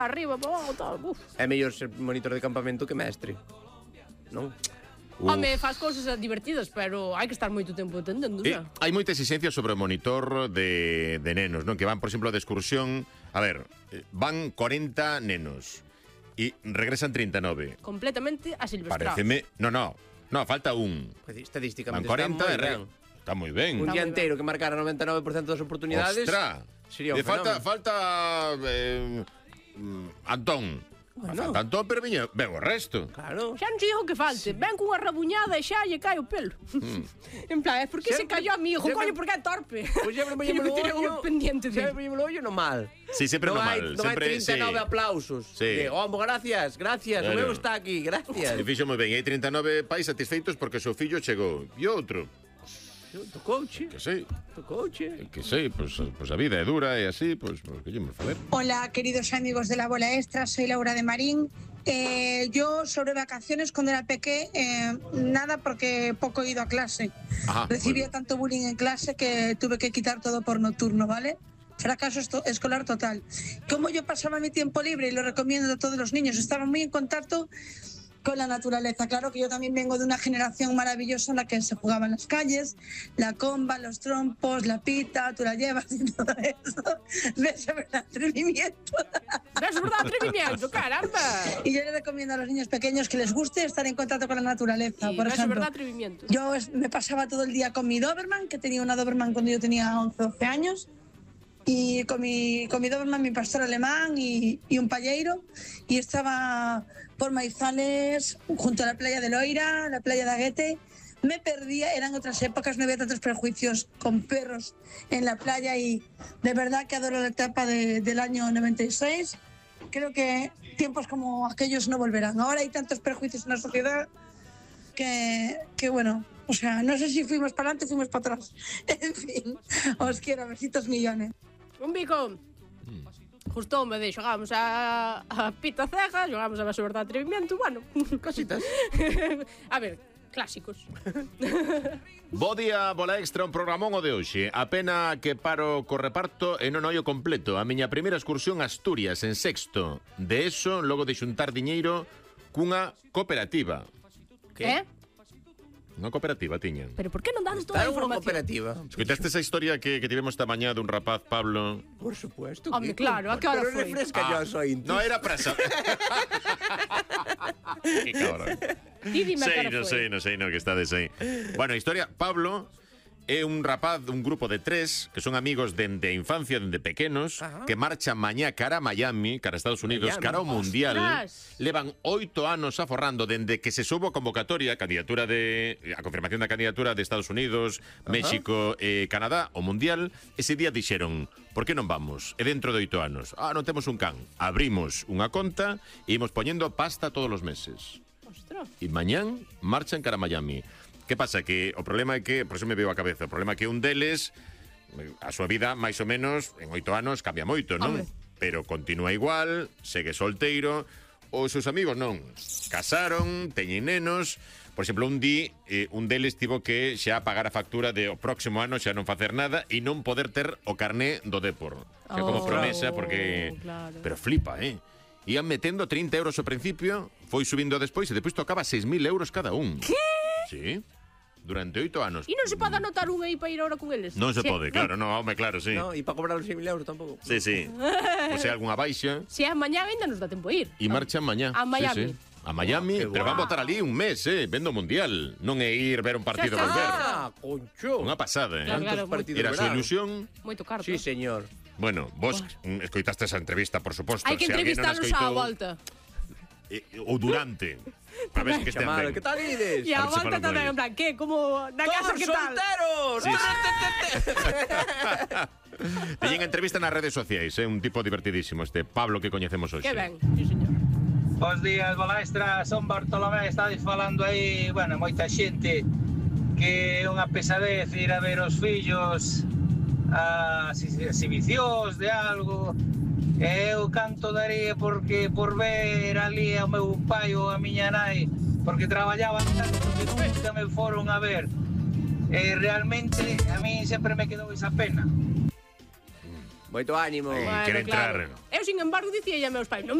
arriba, para abajo, tal. É mellor ser monitor de campamento que mestre, non? Home, faz cousas divertidas, pero hai que estar moito tempo atendendo, xa. Hai moita exigencia sobre o monitor de nenos, non? Que van, por exemplo, de excursión. A ver, van 40 nenos e regresan 39. Completamente asilvestrados. Pareceme... No, falta un. Estadísticamente van 40 está moi ben. Está moi ben. Un día inteiro que marcara 99% das oportunidades. Ostra. Sería un fenómeno. Falta Antón. Bueno. Falta Antón, pero ben o resto. Claro. Xa non se dijo que falte. Ven cunha rabuñada e xa lle cae o pelo. En plan, por que se cayó a mi hijo? Coño, por que é torpe? Pois sempre poñemos no ollo. Pendiente de. Sempre poñemos no ollo no mal. Sí, sempre no mal. Non hai 39 aplausos. Sí. Gracias. O meu está aquí, gracias. E fixo moi ben. Hai 39 pais satisfeitos porque o seu fillo chegou. E outro? Tocouche. Que sei. Tocouche. Que sei, pois a vida é dura e así, pois que lle me facer. Hola, queridos amigos de la Bola Extra, soy Laura de Marín. Yo sobre vacaciones cuando era peque, nada porque poco he ido a clase. Ajá, recibía tanto bullying en clase que tuve que quitar todo por nocturno, ¿vale? Fracaso escolar total. Como yo pasaba mi tiempo libre, y lo recomiendo a todos los niños, estaba muy en contacto con la naturaleza. Claro que yo también vengo de una generación maravillosa en la que se jugaba en las calles, la comba, los trompos, la pita, tú la llevas y todo eso. ¿Ves el atrevimiento? ¿Ves el atrevimiento? ¡Caramba! Y yo le recomiendo a los niños pequeños que les guste estar en contacto con la naturaleza. Sí, por ejemplo, verdad, atrevimiento. Yo me pasaba todo el día con mi Doberman, que tenía una Doberman cuando yo tenía 11 o 12 años. Y con mi Doberman, mi pastor alemán y un palleiro, y estaba por Maizales junto a la playa de Loira, la playa de Aguete. Me perdía, eran otras épocas, no había tantos prejuicios con perros en la playa, y de verdad que adoro la etapa del año 96. Creo que tiempos como aquellos no volverán. Ahora hay tantos prejuicios en la sociedad que bueno, o sea, no sé si fuimos para adelante o fuimos para atrás. En fin, os quiero, besitos millones. Un bico. Gustoume de xogamos a pita cega, xogamos a Vaso Verdade Atrevimiento, bueno, cositas. A ver, clásicos. Bo día, Bola Extra, un programón o de hoxe. A pena que paro co reparto e non ollo completo. A miña primeira excursión a Asturias en sexto. De eso, logo de xuntar diñeiro cunha cooperativa. Que? Unha cooperativa tiña. Pero por que non dades toda a información? Unha cooperativa. Escoitaste esa historia que tivemos esta mañá dun rapaz, Pablo? Por supuesto. Home, claro, a que hora pero foi? Pero refresca yo soy. No, era para saber. Que cabrón. Non sei, que está de sei. Bueno, a historia, Pablo é un rapaz dun grupo de 3 que son amigos dende a infancia, dende pequenos. Ajá. Que marchan mañá cara a Miami, cara a Estados Unidos, Miami, cara ao Mundial. Ostras. Levan 8 anos aforrando dende que se subo a convocatoria, a confirmación da candidatura de Estados Unidos, México e Canadá ao Mundial. Ese día dixeron, por que non vamos? E dentro de 8 anos, non temos un can. Abrimos unha conta e imos poñendo pasta todos os meses. Ostras. E mañán marchan cara a Miami. Que pasa? Que o problema é que, por eso me veo a cabeza, o problema é que un deles, a súa vida, máis ou menos, en 8 anos, cambia moito, non? Hombre. Pero continúa igual, segue solteiro, os seus amigos non. Casaron, teñen nenos. Por exemplo, un deles tivo que xa pagar a factura de o próximo ano xa non facer nada e non poder ter o carné do Depor. Xa como promesa, porque... Claro. Pero flipa, Ian metendo 30 euros ao principio, foi subindo despois e despois tocaba 6.000 euros cada un. Que? Sí. Durante 8 anos. E non se pode anotar un aí para ir ahora con eles? Non se pode, claro, non, home, claro, sí. No, e para cobrar os 6.000 euros tampouco. Sí, sí. O sea, algunha baixa. Se é mañá ainda nos dá tempo a ir. E marchan mañá. A Miami. Sí, sí. A Miami, pero van botar ali un mes, vendo o Mundial. Non é ir ver un partido volver. Concho. Unha pasada, Claro, partidos era a súa ilusión. Moito carto. Sí, señor. Bueno, vos escoitaste esa entrevista, por suposto. Hai que entrevistarnos á volta. Ou durante. A ver que estén ben. Que tal ides? E a volta tamén, en plan, que? Como na casa, que tal? ¡Todos solteros! Sí, Teñen entrevista nas redes sociais, un tipo divertidísimo, este Pablo que coñecemos hoxe. Que ben, sí, señor. Bos días, Bola Extra, son Bartolomé, estáis falando aí, bueno, moita xente que é unha pesadez ir a ver os fillos a exhibicións de algo. Eu canto daría porque por ver ali ao meu pai ou a miña nai, porque traballaban tanto que nunca me foron a ver. Realmente a mí sempre me quedou esa pena. Moito ánimo. Quere entrar. Eu, sin embargo, dicía a meus pais, non